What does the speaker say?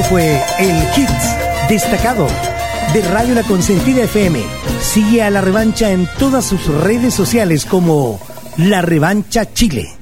fue el hit destacado de Radio La Consentida FM. Sigue a La Revancha en todas sus redes sociales como La Revancha Chile.